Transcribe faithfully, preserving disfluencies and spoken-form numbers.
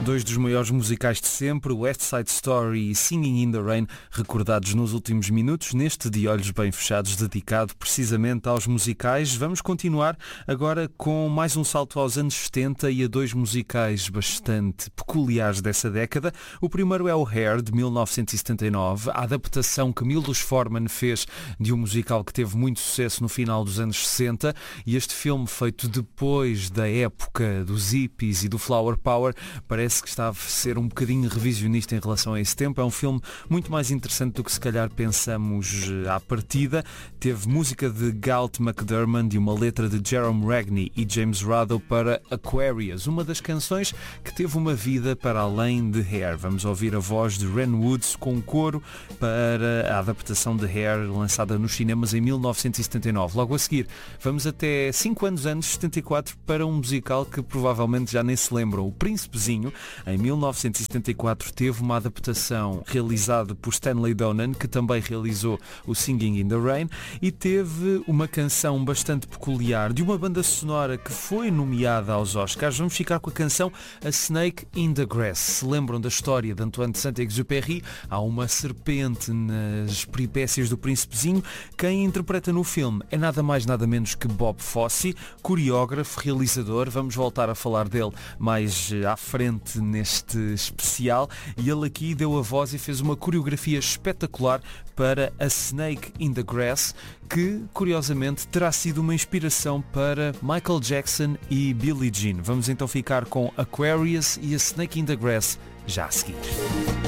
Dois dos maiores musicais de sempre, West Side Story e Singing in the Rain, recordados nos últimos minutos, neste De Olhos Bem Fechados, dedicado precisamente aos musicais. Vamos continuar agora com mais um salto aos anos setenta e a dois musicais bastante peculiares dessa década. O primeiro é o Hair, de mil novecentos e setenta e nove, a adaptação que Milos Forman fez de um musical que teve muito sucesso no final dos anos sessenta, e este filme, feito depois da época dos hippies e do Flower Power, parece que está a ser um bocadinho revisionista em relação a esse tempo. É um filme muito mais interessante do que se calhar pensamos à partida. Teve música de Galt McDermott e uma letra de Jerome Ragney e James Rado para Aquarius, uma das canções que teve uma vida para além de Hair. Vamos ouvir a voz de Ren Woods com coro para a adaptação de Hair, lançada nos cinemas em mil novecentos e setenta e nove. Logo a seguir, vamos até cinco anos antes, setenta e quatro, para um musical que provavelmente já nem se lembram, O Príncipezinho. Em mil novecentos e setenta e quatro teve uma adaptação realizada por Stanley Donen, que também realizou o Singing in the Rain, e teve uma canção bastante peculiar de uma banda sonora que foi nomeada aos Oscars. Vamos ficar com a canção A Snake in the Grass. Se lembram da história de Antoine de Saint-Exupéry? Há uma serpente nas peripécias do Príncipezinho. Quem interpreta no filme é nada mais nada menos que Bob Fosse, coreógrafo, realizador. Vamos voltar a falar dele mais à frente neste especial, e ele aqui deu a voz e fez uma coreografia espetacular para A Snake in the Grass, que curiosamente terá sido uma inspiração para Michael Jackson e Billie Jean. Vamos então ficar com Aquarius e A Snake in the Grass já a seguir.